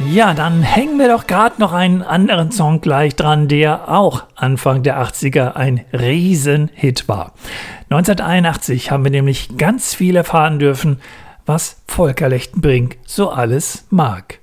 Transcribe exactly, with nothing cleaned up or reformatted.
Ja, dann hängen wir doch gerade noch einen anderen Song gleich dran, der auch Anfang der achtziger ein Riesenhit war. neunzehnhunderteinundachtzig haben wir nämlich ganz viel erfahren dürfen, was Volker Lechtenbrink so alles mag.